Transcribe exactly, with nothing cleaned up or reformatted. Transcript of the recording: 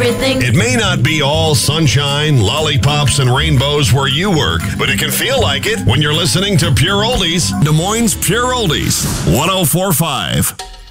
everything. It may not be all sunshine, lollipops, and rainbows where you work, but it can feel like it when you're listening to Pure Oldies, Des Moines Pure Oldies, one oh four point five.